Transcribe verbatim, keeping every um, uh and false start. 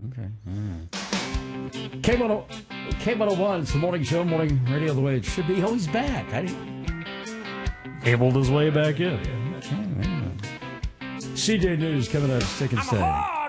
Okay. Mm. K one oh one, it's the morning show, morning radio the way it should be. Oh, he's back. I didn't... Cabled his way back in. Okay, C J News coming up, stick and stay.